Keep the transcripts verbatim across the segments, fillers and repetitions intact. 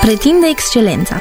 Pretinde excelența.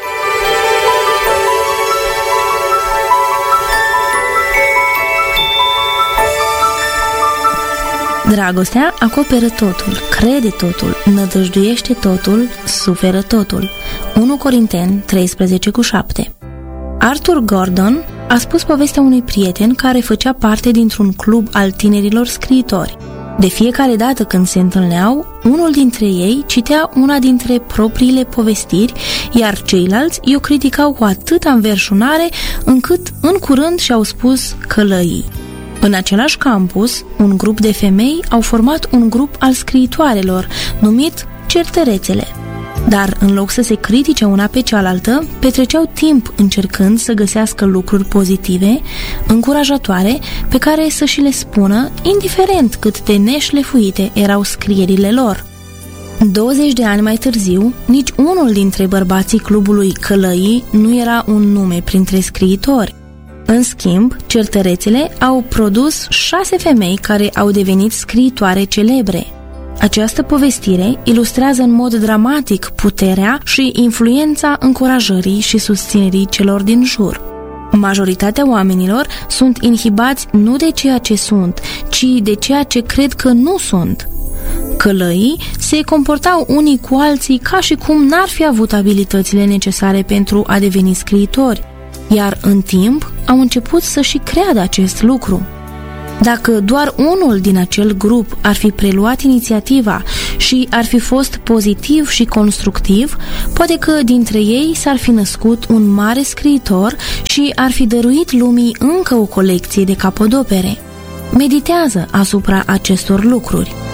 Dragostea acoperă totul, crede totul, nădăjduiește totul, suferă totul. unu Corinteni treisprezece cu șapte. Arthur Gordon a spus povestea unui prieten care făcea parte dintr-un club al tinerilor scriitori. De fiecare dată când se întâlneau, unul dintre ei citea una dintre propriile povestiri, iar ceilalți i-o criticau cu atâta înverșunare încât în curând și-au spus călăii. În același campus, un grup de femei au format un grup al scriitoarelor, numit Certărețele. Dar, în loc să se critique una pe cealaltă, petreceau timp încercând să găsească lucruri pozitive, încurajatoare, pe care să și le spună, indiferent cât de neșlefuite erau scrierile lor. douăzeci de ani mai târziu, nici unul dintre bărbații clubului Călăii nu era un nume printre scriitori. În schimb, Certărețele au produs șase femei care au devenit scriitoare celebre. Această povestire ilustrează în mod dramatic puterea și influența încurajării și susținerii celor din jur. Majoritatea oamenilor sunt inhibați nu de ceea ce sunt, ci de ceea ce cred că nu sunt. Călăii se comportau unii cu alții ca și cum n-ar fi avut abilitățile necesare pentru a deveni scriitori, iar în timp au început să și creadă acest lucru. Dacă doar unul din acel grup ar fi preluat inițiativa și ar fi fost pozitiv și constructiv, poate că dintre ei s-ar fi născut un mare scriitor și ar fi dăruit lumii încă o colecție de capodopere. Meditează asupra acestor lucruri.